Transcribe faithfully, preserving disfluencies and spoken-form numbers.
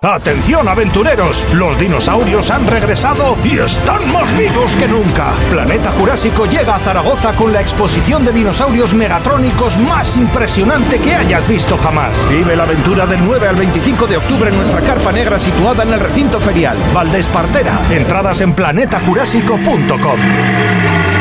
¡Atención, aventureros! Los dinosaurios han regresado y están más vivos que nunca. Planeta Jurásico llega a Zaragoza con la exposición de dinosaurios megatrónicos más impresionante que hayas visto jamás. Vive la aventura del nueve al veinticinco de octubre en nuestra carpa negra situada en el recinto ferial Valdespartera. Entradas en planeta jurásico punto com.